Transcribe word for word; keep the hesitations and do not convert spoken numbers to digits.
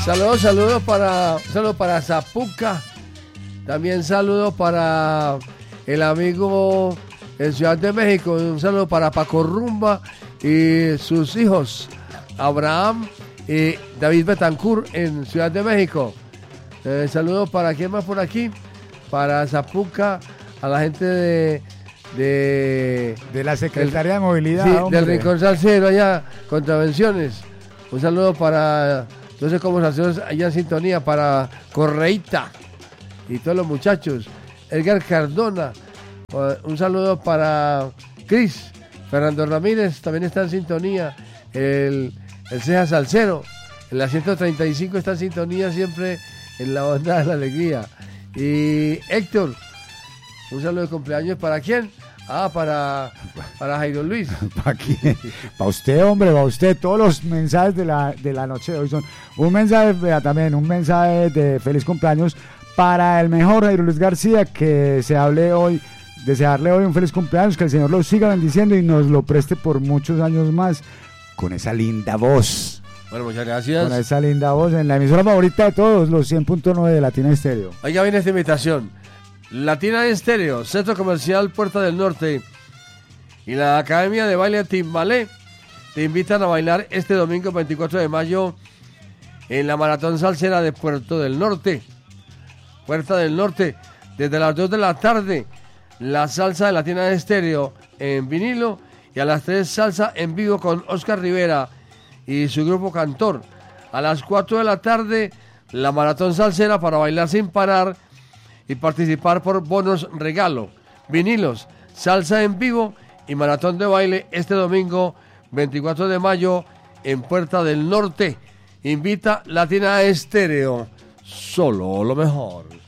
Saludos, saludos para, saludos para Zapuca. También saludos para el amigo en Ciudad de México. Un saludo para Paco Rumba y sus hijos, Abraham y David Betancourt en Ciudad de México. Eh, saludos para quién más por aquí, para Zapuca, a la gente de de, de la Secretaría el, de Movilidad, sí, del Rincón Salcero allá, Contravenciones. Un saludo para, no sé cómo salseros allá en sintonía, para Correita y todos los muchachos. Edgar Cardona, un saludo para Cris. Fernando Ramírez también está en sintonía. El, el Ceja Salcero, en la ciento treinta y cinco está en sintonía siempre en la onda de la alegría. Y Héctor, un saludo de cumpleaños, ¿para quién? Ah, para, para Jairo Luis. ¿Para quién? Para usted, hombre, para usted. Todos los mensajes de la, de la noche de hoy son un mensaje, vea, también un mensaje de feliz cumpleaños para el mejor Jairo Luis García, que se hable hoy, desearle hoy un feliz cumpleaños, que el Señor lo siga bendiciendo y nos lo preste por muchos años más, con esa linda voz. Bueno, muchas gracias. Con esa linda voz en la emisora favorita de todos, los cien punto nueve de Latina Estéreo. Oiga, viene esta invitación. Latina Estéreo, Centro Comercial Puerta del Norte y la Academia de Baile Timbalé te invitan a bailar este domingo veinticuatro de mayo en la Maratón Salsera de Puerto del Norte. Puerta del Norte, desde las dos de la tarde, la salsa de Latina Estéreo en vinilo, y a las tres salsa en vivo con Oscar Rivera y su grupo Cantor. A las cuatro de la tarde, la Maratón Salsera para bailar sin parar y participar por bonos regalo, vinilos, salsa en vivo y maratón de baile este domingo veinticuatro de mayo en Puerta del Norte. Invita Latina Estéreo, solo lo mejor.